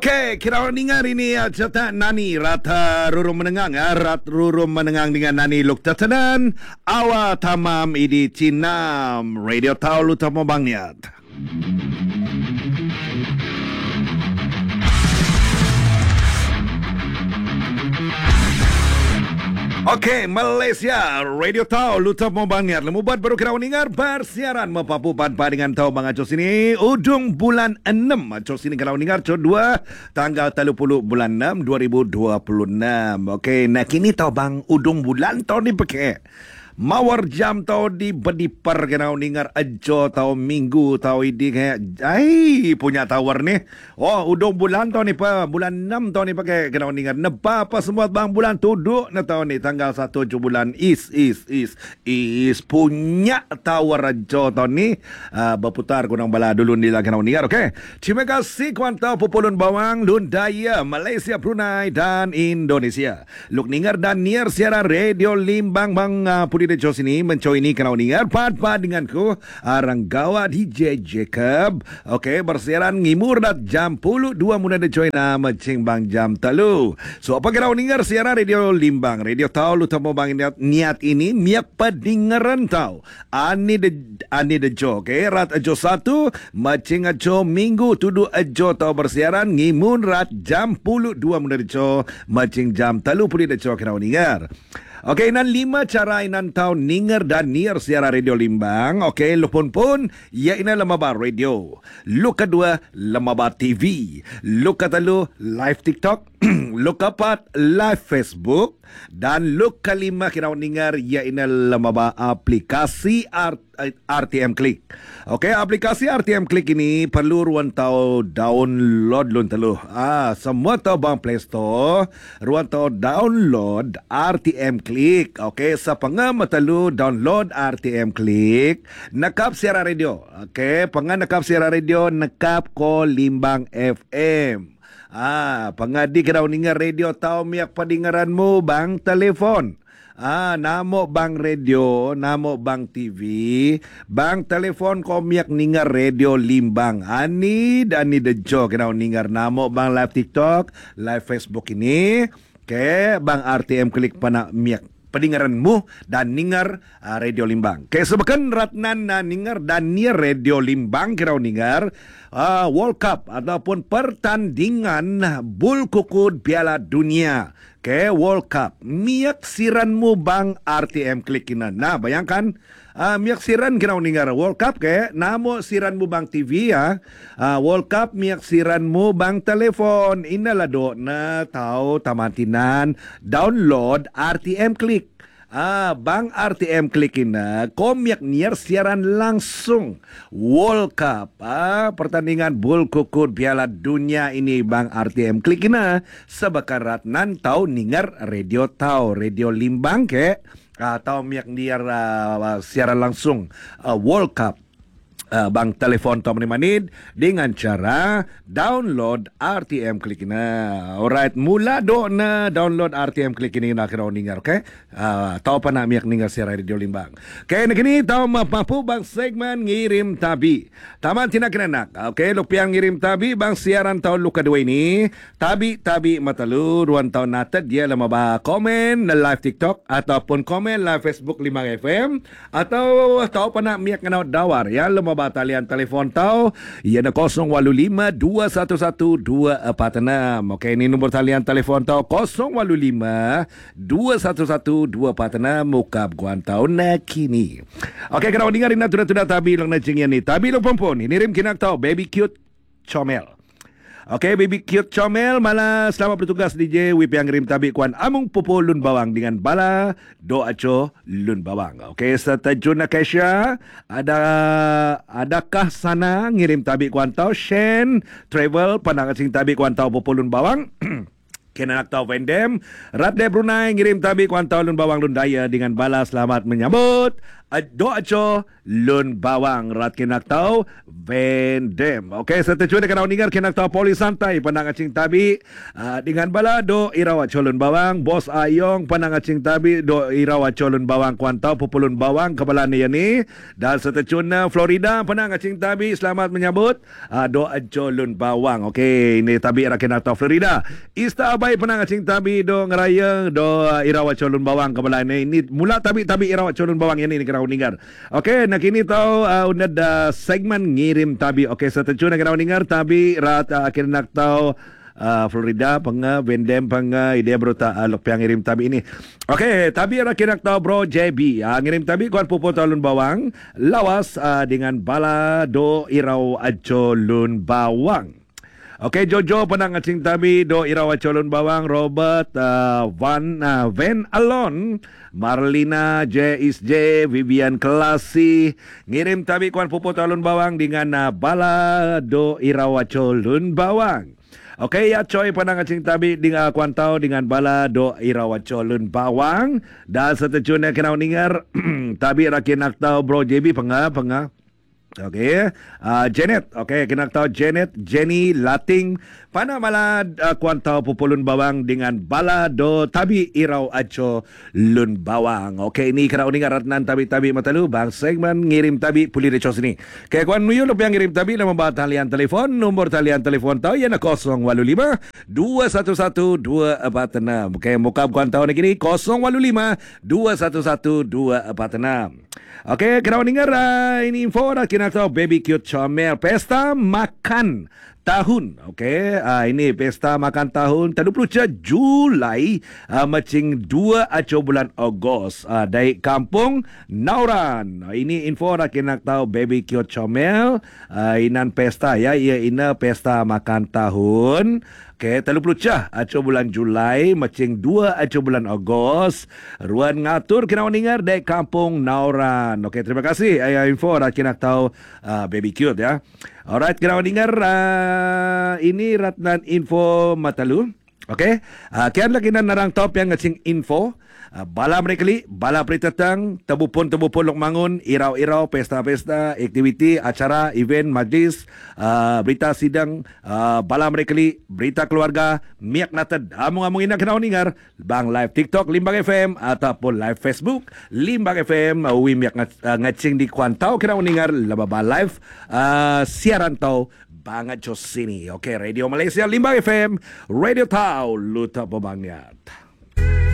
Okey, kita dengar ini cerita Nani Rata Rurum Menengang Rat Rurum Menengang dengan Nani Luk Tatanan Awa Tamam Idi Cinam Radio Taulu Tamo Bangyat. Okey, Malaysia Radio Tau Lutap Membangar Lemubat baru kira dengar bersiaran Mempapu panpa dengan Tau Bang Acos ini Ujung bulan 6 Acos ini kira dengar Cod 2 Tanggal 30 bulan 6 2026. Okey, nah kini Tau Bang Ujung bulan Tau ni pakai Mawar jam tau di bedipar kena dengar ajo tau minggu tau ini kayak punya tawar ni. Oh, udung bulan tau ni pa bulan 6 tau ni pakai kena dengar. Neba apa semua bang bulan tuduk na tau ni tanggal 1 bulan is punya tawar ajo tau ni berputar kunang bala dulu ni lah kena dengar. Okey. Terima kasih kuan tau populun bawang Lun Daya Malaysia, Brunei dan Indonesia. Luk dengar dan niar siaran Radio Limbang bang Pudi de Jos ini mencoy ini kena dengar pat denganku Ranggawa DJ Jacob. Okey, bersiaran ngimur dat jam 12 mula de join nama cing bang jam telu. So apa kena dengar siaran Radio Limbang Radio Tau lu tamo bang niat ini miak padingaran tau. Ani de jo okey rat ajo 1 macing ajo minggu tudu ajo tau bersiaran ngimun rat jam 12 mula de jo macing jam telu pudi de jo kena dengar. Okey, nan 5 cara inan tau ninger dan nier siara Radio Limbang. Okey, lupun pun ia ina lemaba radio. Luk kedua lemaba TV. Luk katalu live TikTok. Luk keempat live Facebook. Dan luk kelima kita ninger ia ina lemaba aplikasi RTM Click. Okey, aplikasi RTM Click ini perlu ruang tau download lun telu. Semua tau bang Play Store, ruang tau download RTM Click. Okey, sapanga telu download RTM Click. Nakap siaran radio. Okey, pengan nakap siaran radio nakap ko Limbang FM. Pengadi kena dengar radio tau miak padingaranmu bang telefon. Namo bang radio, namo bang TV, bang telefon ko miak ningar Radio Limbang. Ani dan ni dejo kena ningar namo bang live TikTok, live Facebook ini. Ke bang RTM Klik panak miak pendengaranmu dan ningar Radio Limbang. Ke sebekan ratnan ningar dan niar Radio Limbang kira ningar World Cup ataupun pertandingan bul kukud Piala Dunia. Ke World Cup miak siranmu bang RTM Klik ina. Nah, bayangkan miak siran kira ningar World Cup ke namo siranmu bang TV ya. World Cup miak siranmu bang telefon. Inalah do na tahu tamatinan download RTM Klik. Bang RTM Klik ina komyak niar siaran langsung World Cup pertandingan bul kukud Piala Dunia ini bang RTM Klik ina sebakan ratnan tau ningar radio tau Radio Limbang ke tau miyak niar siaran langsung World Cup bang telefon tau menit dengan cara download RTM Klik na. Alright, mula do na download RTM Klik ini na kira ningar, okay? Tau pa na miyak ningar siara Radio Limbang. Kaya na kini tau mapapu bang segmen ngirim tabi. Taman tinakinanak. Okay, lupiang ngirim tabi bang siaran tau luka dua ini. Tabi matalu ruan tau natat dia lama ba komen na live TikTok ataupun komen live Facebook 5 FM atau tau pa na miyak nganaw dawar ya lama talian telefon tau ia na 085-211-246. Okey, ini nombor talian telefon tau 085-211-246 mukab guan tau na kini. Okey, kalau dengarin na tuna tabi lang na jingyan ni tabi lo pompon inirim kinak tau baby cute comel. Okey, baby cute comel malah selamat bertugas DJ Wip yang ngirim tabi kuan amung pupo Lun Bawang dengan bala do aco Lun Bawang. Okey, serta Juna Kesha adakah sana ngirim tabi kuan tau Shen Travel pandangan sing tabi kuan tau pupo Lun Bawang. Kena nak tahu Vendem Radde Brunei ngirim tabi kuan tau Lun Bawang Lun Daya dengan bala selamat menyambut Do aco lun bawang rat kinaktau vendem. Okey, setuju dengan ningar kinaktau polis santai panang acing tabi dengan bala do iraw aco lun bawang bos ayong panang acing tabi do iraw aco lun bawang kuantau pupulun bawang kepala ni yani dan setuju na Florida panang acing tabi selamat menyambut do aco lun bawang. Okey, ini tabi ra kinaktau Florida. Ista abai panang acing tabi do ngeraya do iraw aco lun bawang kepala ni ini mula tabi iraw aco lun bawang yani ni ningar. Okey, nak kini tahu unad segmen ngirim tabi. Okey, setuju nak ningar tabi rat akhir nak tahu Florida panga vendem panga idea bruta lok piang ngirim tabi ini. Okey, tabi rat nak tahu bro JB. Ngirim tabi kuan pupo talun bawang lawas dengan bala do irau acolun bawang. Okey, Jojo panang acing tabi do iraw acolun bawang Robert Van Alon Marlina J. Vivian Klasi ngirim tabi kuan pupo talun bawang dengan bala do iraw acolun bawang. Okey, ya coy panang acing tabi dengan kuan tau dengan bala do iraw acolun bawang dan setuju nak kenau ningar tabi rakin nak tau bro JB panga. Okey, Janet. Okey, kena tahu Janet, Jenny, Lating, pana malad kuan tahu pupulun bawang dengan balado tabi iraw aco lun bawang. Okey, ini kena uning aratnan tabi-tabi matalu bang segmen ngirim tabi puli recos ini. Kaya kuan nuyo lo yang ngirim tabi nama bahat talian telefon, nomor talian telefon tahu yana 085 211 246. Okey, muka kuan tahu ni kini 085 211 246. Okey, kena dengar ini info dah kena tahu baby cute comel pesta makan tahun. Okey, ini pesta makan tahun 30 Julai macing 2 aco bulan Ogos dari kampung Nauran. Ini info dah kena tahu baby cute comel inan pesta ya, ia ina pesta makan tahun. Okey, 30 aco bulan Julai macing 2 aco bulan Ogos. Ruan ngatur kena dengar dari kampung Nauran. Okey, terima kasih info dah kena tahu baby cute ya. Alright, kena dengar ini ratnan info matalu. Okey, kian lagi narang top yang ngacing info. Bala mereka li, bala peritatang, tebupun lok mangun, irau-irau, pesta-pesta, aktiviti, acara, event, majlis, berita sidang, bala mereka li, berita keluarga, miak natad, amung-amung ina kenal ningar, bang live TikTok, Limbang FM, ataupun live Facebook, Limbang FM, uwi miak ngacing di kuantau kenal ningar, lababa live, siaran tau, bangat jos sini. Okey, Radio Malaysia, Limbang FM, Radio Tau, luta pebangnyat.